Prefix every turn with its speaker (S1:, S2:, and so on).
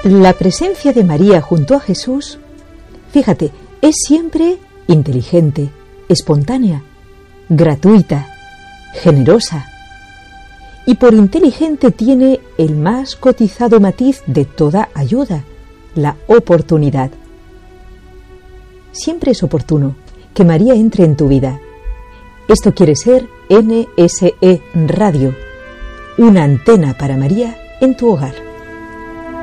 S1: La presencia de María junto a Jesús, fíjate, es siempre inteligente, espontánea, gratuita, generosa. Y por inteligente tiene el más cotizado matiz de toda ayuda, la oportunidad. Siempre es oportuno que María entre en tu vida. Esto quiere ser NSE Radio, una antena para María en tu hogar.